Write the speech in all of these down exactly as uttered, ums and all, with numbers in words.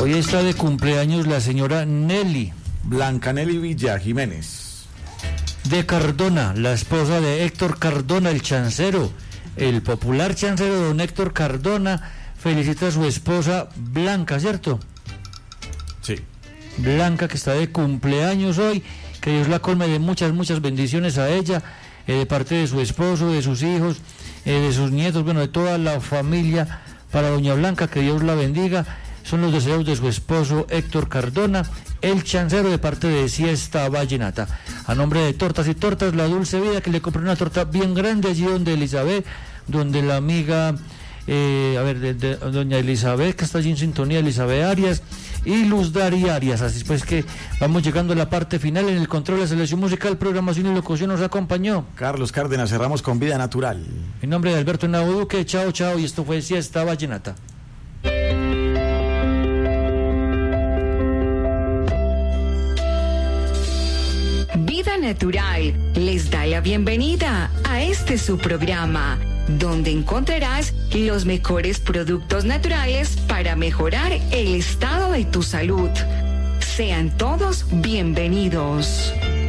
Hoy está de cumpleaños la señora Nelly. Blanca Nelly Villa Jiménez. De Cardona, la esposa de Héctor Cardona, el chancero. El popular chancero don Héctor Cardona felicita a su esposa Blanca, ¿cierto? Sí. Blanca, que está de cumpleaños hoy. Que Dios la colme de muchas, muchas bendiciones a ella, eh, de parte de su esposo, de sus hijos, eh, de sus nietos, bueno, de toda la familia. Para doña Blanca, que Dios la bendiga. Son los deseos de su esposo Héctor Cardona, el chancero, de parte de Siesta Vallenata. A nombre de Tortas y Tortas, La Dulce Vida, que le compré una torta bien grande allí donde Elizabeth, donde la amiga, eh, a ver, de, de, doña Elizabeth, que está allí en sintonía, Elizabeth Arias, y Luz Dari Arias. Así pues que vamos llegando a la parte final. En el control de la selección musical, programación y locución nos acompañó Carlos Cárdenas. Cerramos con Vida Natural. En nombre de Alberto Henao Duque, chao, chao, y esto fue Siesta Vallenata. Vida Natural les da la bienvenida a este su programa, donde encontrarás los mejores productos naturales para mejorar el estado de tu salud. Sean todos bienvenidos.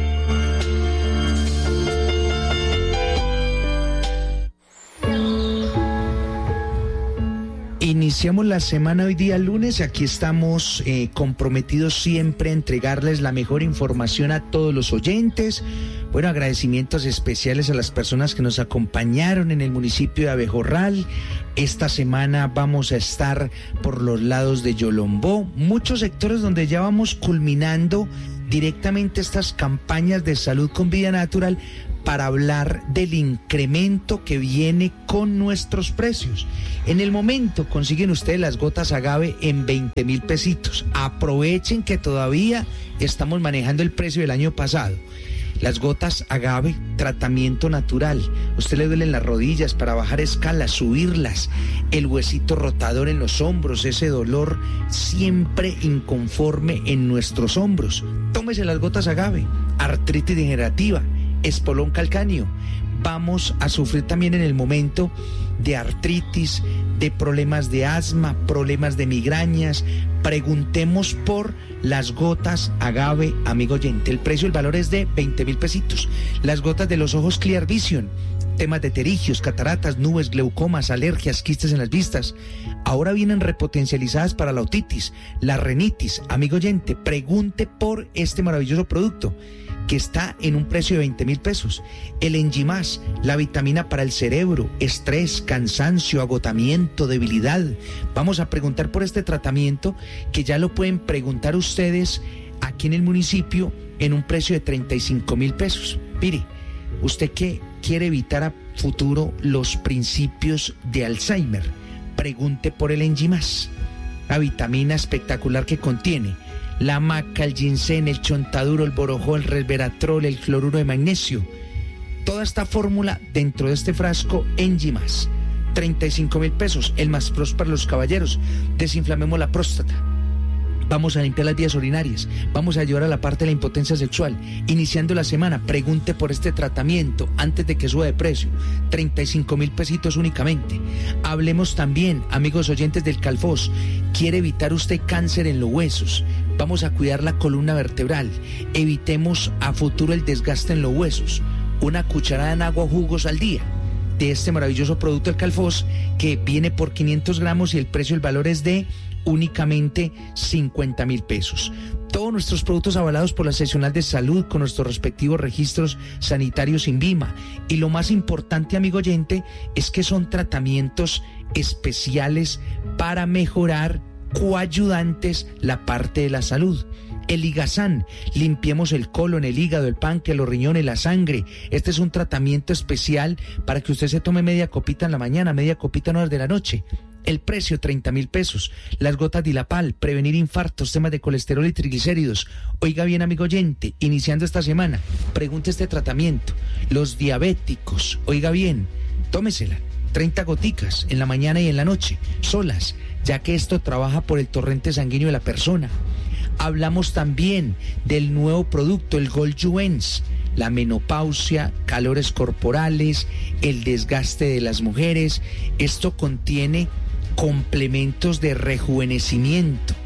Iniciamos la semana hoy día lunes. Aquí estamos eh, comprometidos siempre a entregarles la mejor información a todos los oyentes. Bueno, agradecimientos especiales a las personas que nos acompañaron en el municipio de Abejorral. Esta semana vamos a estar por los lados de Yolombó, muchos sectores donde ya vamos culminando directamente estas campañas de salud con Vida Natural, para hablar del incremento que viene con nuestros precios. En el momento consiguen ustedes las gotas agave en veinte mil pesitos. Aprovechen que todavía estamos manejando el precio del año pasado. Las gotas agave, tratamiento natural. Usted le duelen las rodillas para bajar escalas, subirlas, el huesito rotador en los hombros, ese dolor siempre inconforme en nuestros hombros. Tómese las gotas agave. Artritis degenerativa, espolón calcáneo. Vamos a sufrir también en el momento de artritis, de problemas de asma, problemas de migrañas. Preguntemos por las gotas agave, amigo oyente. El precio, el valor es de veinte mil pesitos. Las gotas de los ojos Clear Vision, temas de pterigios, cataratas, nubes, glaucomas, alergias, quistes en las vistas. Ahora vienen repotencializadas para la otitis, la rinitis. Amigo oyente, pregunte por este maravilloso producto, que está en un precio de veinte mil pesos. El Enjimás, la vitamina para el cerebro, estrés, cansancio, agotamiento, debilidad. Vamos a preguntar por este tratamiento, que ya lo pueden preguntar ustedes aquí en el municipio en un precio de treinta y cinco mil pesos. Mire, usted que quiere evitar a futuro los principios de Alzheimer, pregunte por el Enjimás, la vitamina espectacular que contiene la maca, el ginseng, el chontaduro, el borojó, el resveratrol, el cloruro de magnesio. Toda esta fórmula dentro de este frasco Enjimás. treinta y cinco mil pesos, el más pros para los caballeros. Desinflamemos la próstata. Vamos a limpiar las vías urinarias. Vamos a ayudar a la parte de la impotencia sexual. Iniciando la semana, pregunte por este tratamiento antes de que suba de precio. treinta y cinco mil pesitos únicamente. Hablemos también, amigos oyentes del Calfos. ¿Quiere evitar usted cáncer en los huesos? Vamos a cuidar la columna vertebral. Evitemos a futuro el desgaste en los huesos. Una cucharada en agua o jugos al día de este maravilloso producto del Calfos, que viene por quinientos gramos y el precio, el valor es de únicamente cincuenta mil pesos. Todos nuestros productos avalados por la Seccional de Salud con nuestros respectivos registros sanitarios INVIMA. Y lo más importante, amigo oyente, es que son tratamientos especiales para mejorar, coayudantes, la parte de la salud. El Ligazán, limpiemos el colon, el hígado, el páncreas, los riñones, la sangre. Este es un tratamiento especial para que usted se tome media copita en la mañana, media copita en horas de la noche. El precio, treinta mil pesos. Las gotas Dilapal, prevenir infartos, temas de colesterol y triglicéridos. Oiga bien, amigo oyente, iniciando esta semana, pregunte este tratamiento. Los diabéticos, oiga bien, tómesela. treinta goticas en la mañana y en la noche, solas, ya que esto trabaja por el torrente sanguíneo de la persona. Hablamos también del nuevo producto, el Goljuvens, la menopausia, calores corporales, el desgaste de las mujeres. Esto contiene complementos de rejuvenecimiento,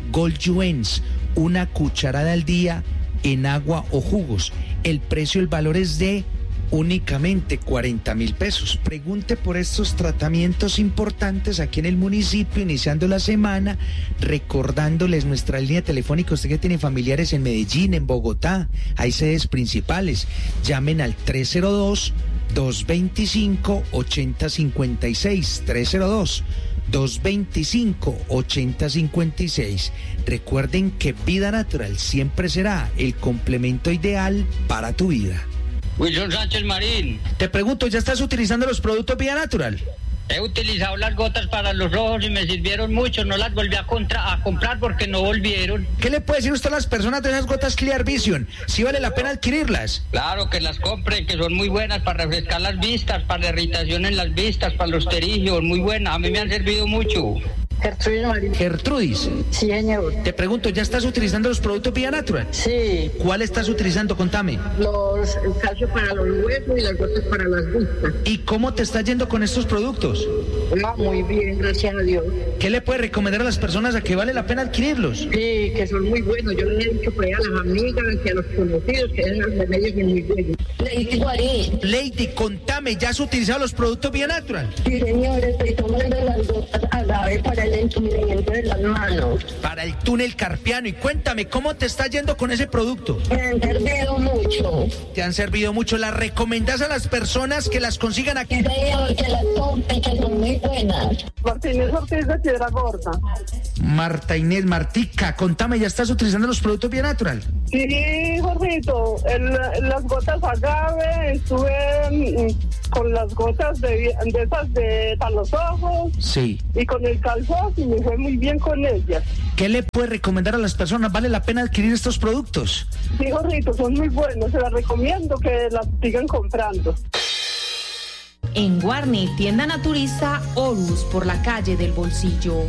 Goldjuens, una cucharada al día en agua o jugos. El precio, el valor es de únicamente cuarenta mil pesos. Pregunte por estos tratamientos importantes aquí en el municipio, iniciando la semana, recordándoles nuestra línea telefónica. Usted que tiene familiares en Medellín, en Bogotá, hay sedes principales. Llamen al tres cero dos, dos dos cinco, ocho cero cinco seis, tres cero dos, dos dos cinco, ocho cero cinco seis. Recuerden que Vida Natural siempre será el complemento ideal para tu vida. Wilson Sánchez Marín. Te pregunto, ¿ya estás utilizando los productos Vida Natural? He utilizado las gotas para los ojos y me sirvieron mucho. No las volví a, contra, a comprar porque no volvieron. ¿Qué le puede decir usted a las personas de esas gotas Clear Vision? ¿Sí vale la pena adquirirlas? Claro, que las compren, que son muy buenas para refrescar las vistas, para la irritación en las vistas, para los pterigios, muy buenas. A mí me han servido mucho. Gertrudis Marín. Gertrudis. Sí, señor. Te pregunto, ¿ya estás utilizando los productos Vida Natural? Sí. ¿Cuál estás utilizando? Contame. Los, el calcio para los huesos y las gotas para las vistas. ¿Y cómo te está yendo con estos productos? Ah, muy bien, gracias a Dios. ¿Qué le puedes recomendar a las personas a que vale la pena adquirirlos? Sí, que son muy buenos. Yo les he dicho por ahí a las amigas y a los conocidos que esos remedios son muy buenos. Lady Guarín. Lady, contame, ¿ya has utilizado los productos Vida Natural? Sí, señor, estoy tomando las gotas agave para el entumecimiento de las manos. Para el túnel carpiano. Y cuéntame, ¿cómo te está yendo con ese producto? Me han servido mucho. Te han servido mucho. ¿Las recomendás a las personas que las consigan aquí? Sí, señor, que las compren, que son muy buenas. Marta Inés Ortiz de Piedra Gorda. Marta Inés, Martica, contame, ¿ya estás utilizando los productos Vida Natural? Sí, Jorgito, el, las gotas agave, estuve mm, con las gotas de, de esas de para los ojos. Sí. Y con el calzón, y me fue muy bien con ellas. ¿Qué le puedes recomendar a las personas? ¿Vale la pena adquirir estos productos? Sí, Jorgito, son muy buenos, se las recomiendo que las sigan comprando. En Guarne, tienda naturista Horus por la calle del Bolsillo.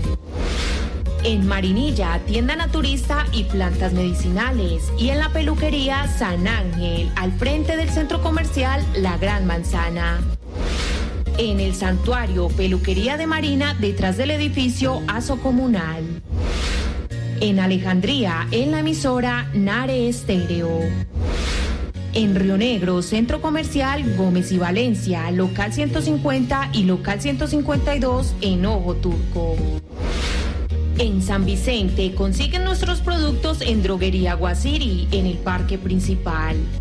En Marinilla, tienda naturista y plantas medicinales. Y en la peluquería San Ángel, al frente del centro comercial La Gran Manzana. En el santuario Peluquería de Marina, detrás del edificio Aso Comunal. En Alejandría, en la emisora Nare Estéreo. En Río Negro, Centro Comercial Gómez y Valencia, local ciento cincuenta y local ciento cincuenta y dos en Ojo Turco. En San Vicente, consiguen nuestros productos en Droguería Guasiri, en el Parque Principal.